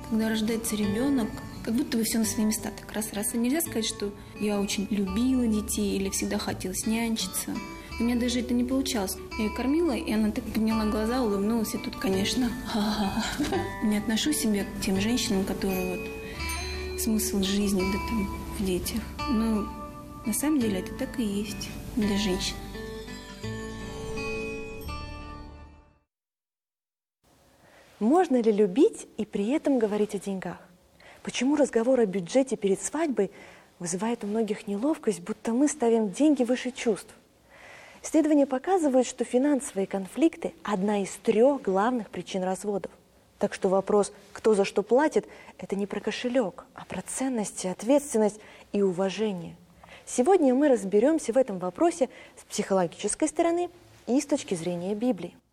Когда рождается ребенок, как будто бы все на свои места. Так раз. И нельзя сказать, что я очень любила детей или всегда хотелось нянчиться. У меня даже это не получалось. Я ее кормила, и она так подняла глаза, улыбнулась, и тут, конечно, не отношу себя к тем женщинам, которые вот смысл жизни да, там, в детях. Но на самом деле это так и есть для женщин. Можно ли любить и при этом говорить о деньгах? Почему разговор о бюджете перед свадьбой вызывает у многих неловкость, будто мы ставим деньги выше чувств? Исследования показывают, что финансовые конфликты – одна из 3 главных причин разводов. Так что вопрос, кто за что платит, это не про кошелек, а про ценности, ответственность и уважение. Сегодня мы разберемся в этом вопросе с психологической стороны и с точки зрения Библии.